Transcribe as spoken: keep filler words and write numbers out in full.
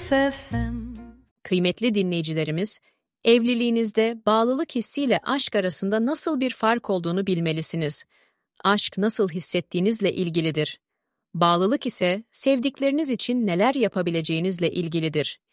F M. Kıymetli dinleyicilerimiz, evliliğinizde bağlılık hissiyle aşk arasında nasıl bir fark olduğunu bilmelisiniz. Aşk nasıl hissettiğinizle ilgilidir. Bağlılık ise sevdikleriniz için neler yapabileceğinizle ilgilidir.